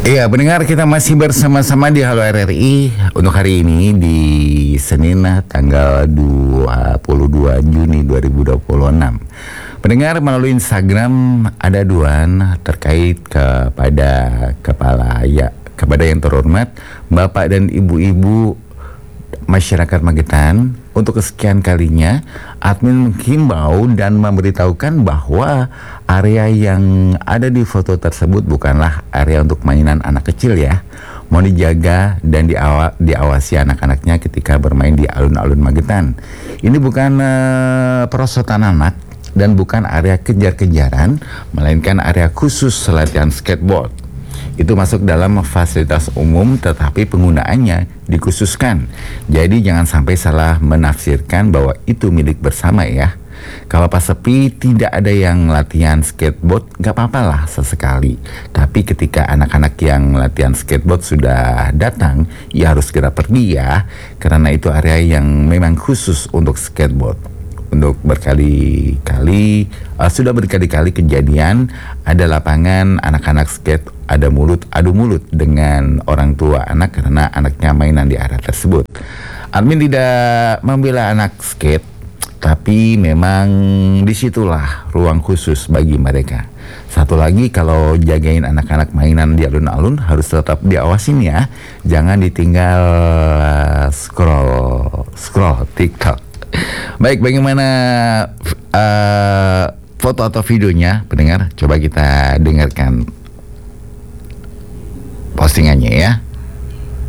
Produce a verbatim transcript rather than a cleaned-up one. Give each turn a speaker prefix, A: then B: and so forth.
A: Iya, pendengar, kita masih bersama-sama di Halo R R I untuk hari ini di Senin tanggal dua puluh dua Juni dua ribu dua puluh enam. Pendengar, melalui Instagram ada aduan terkait kepada kepala ya kepada yang terhormat Bapak dan Ibu-ibu masyarakat Magetan. Untuk kesekian kalinya, admin menghimbau dan memberitahukan bahwa area yang ada di foto tersebut bukanlah area untuk mainan anak kecil ya. Mau dijaga dan diawa, diawasi anak-anaknya ketika bermain di alun-alun Magetan. Ini bukan uh, perosotan anak dan bukan area kejar-kejaran, melainkan area khusus latihan skateboard. Itu masuk dalam fasilitas umum tetapi penggunaannya dikhususkan. Jadi jangan sampai salah menafsirkan bahwa itu milik bersama ya. Kalau pas sepi tidak ada yang latihan skateboard, gak apa-apa lah sesekali. Tapi ketika anak-anak yang latihan skateboard sudah datang, ya harus segera pergi ya. Karena itu area yang memang khusus untuk skateboard. Untuk berkali-kali uh, sudah berkali-kali kejadian ada lapangan anak-anak skate ada mulut adu mulut dengan orang tua anak karena anaknya mainan di area tersebut. Admin tidak membela anak skate, tapi memang disitulah ruang khusus bagi mereka. Satu lagi, kalau jagain anak-anak mainan di alun-alun harus tetap diawasin ya, jangan ditinggal scroll scroll TikTok. Baik, bagaimana uh, foto atau videonya, pendengar? Coba kita dengarkan postingannya ya.